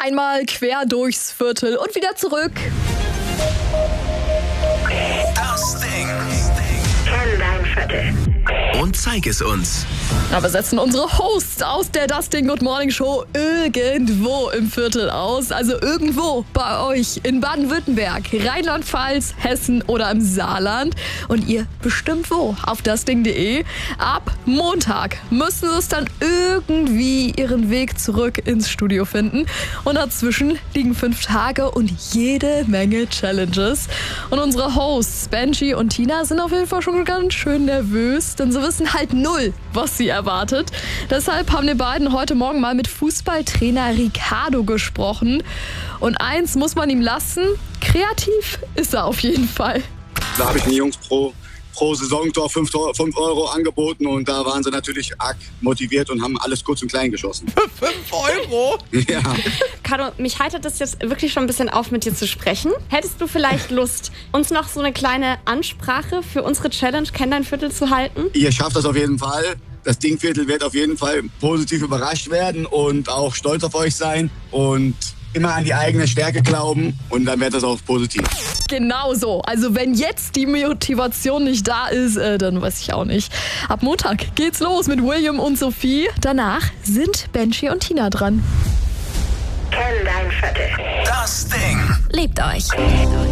Einmal quer durchs Viertel und wieder zurück. Das Ding. Kenn dein Viertel. Und zeig es uns. Aber setzen unsere Hosts aus der Das Ding Good Morning Show irgendwo im Viertel aus. Also irgendwo bei euch in Baden-Württemberg, Rheinland-Pfalz, Hessen oder im Saarland. Und ihr bestimmt wo? Auf dasding.de. Ab Montag müssen sie es dann irgendwie ihren Weg zurück ins Studio finden. Und dazwischen liegen 5 Tage und jede Menge Challenges. Und unsere Hosts Benji und Tina sind auf jeden Fall schon ganz schön nervös, denn sie wissen halt null, was sie erwartet. Deshalb haben die beiden heute Morgen mal mit Fußballtrainer Ricardo gesprochen. Und eins muss man ihm lassen, kreativ ist er auf jeden Fall. Da habe ich den Jungs pro Saisontor 5 Euro angeboten und da waren sie natürlich arg motiviert und haben alles kurz und klein geschossen. 5 Euro? Ja. Caro, mich heitert es jetzt wirklich schon ein bisschen auf, mit dir zu sprechen. Hättest du vielleicht Lust, uns noch so eine kleine Ansprache für unsere Challenge Kenn dein Viertel zu halten? Ihr schafft das auf jeden Fall. Das Dingviertel wird auf jeden Fall positiv überrascht werden und auch stolz auf euch sein und immer an die eigene Stärke glauben und dann wird das auch positiv. Genau so. Also wenn jetzt die Motivation nicht da ist, dann weiß ich auch nicht. Ab Montag geht's los mit William und Sophie. Danach sind Benji und Tina dran. Kenn dein Viertel. Das Ding. Lebt euch.